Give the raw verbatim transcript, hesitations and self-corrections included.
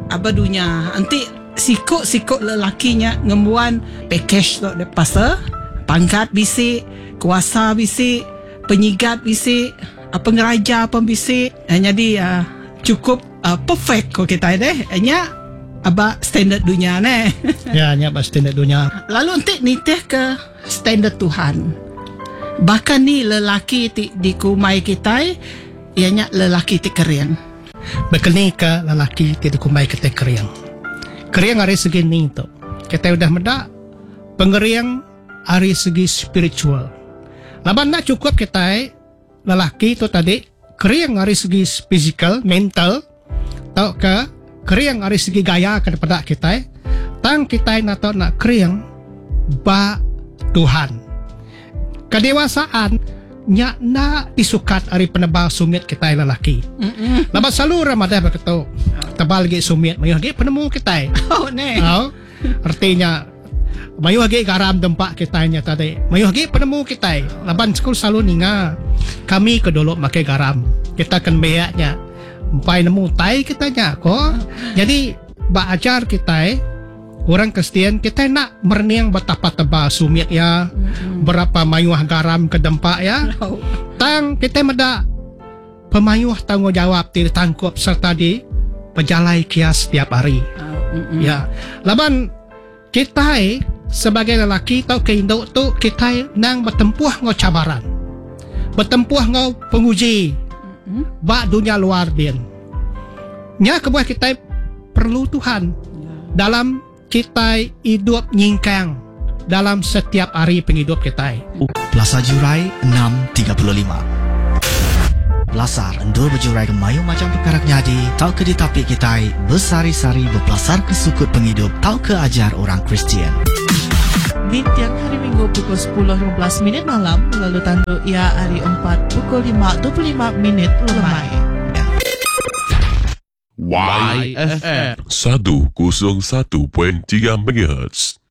apa dunia nanti sikut-sikut lelakinya ngembuan package tu de pasal pangkat bisik, kuasa bisik, penyigat bisik, pengeraja pun bisik. Jadi uh, cukup uh, perfect ko kita deh. Nya aba standard dunia ne. Ya, nya aba standard dunia. Lalu nanti nitih ke standard Tuhan. Bahkan ni lelaki ti di kumai kita ianya lelaki ti keriang. Bekeni ke lelaki ti di kumai kita keriang. Keriang dari segi ni tu. Kita udah medak pengeriang dari segi spiritual. Laban nak cukup kita lelaki tu tadi keriang dari segi physical, mental, tau ke keriang dari segi gaya kepada kita. Tang kita nak tahu nak keriang ba Tuhan. Kedewasaan nya na disukat dari penebal sumit kita lelaki. Mm-mm. Laban selalu Ramadan berkata tebal lagi sumit mayu lagi penemu kita. Oh ne. Oh, artinya mayu lagi garam dempak kita nya tadi. Mayu lagi penemu kita. Laban sekul selalu ninga kami kedolok makai garam. Kita akan bayaknya empai nemu tai kita nya ko. Jadi ba ajar kita orang Kristian kita nak merniang betapa tebal sumit ya, mm-hmm. berapa mayuah garam ke dempak ya. No. Tang kita meda pemayuah tanggungjawab ti tangkup serta di pejalai kias setiap hari. Oh, mm-hmm. Ya. Laban kita sebagai lelaki tau ke induk tu kita nang bertempuh ngau cabaran. Bertempuh ngau penguji. Mm-hmm. Ba dunia luar din. Nya kebuah kita perlu Tuhan yeah. dalam kita hidup nyingkang dalam setiap hari penghidup kita. Plaza Jurai enam tiga puluh lima. Belasar endur berjurai ke mayu macam keperak nyadi. Tau ke ditapik kita bersari-sari berpelasar ke sukut penghidup. Tau ke ajar orang Kristian. Di tiang hari Minggu pukul sepuluh lima belas minit malam. Lalu tandu ia hari empat pukul lima dua puluh lima minit lemai. Y F M seratus satu pertiga megahertz.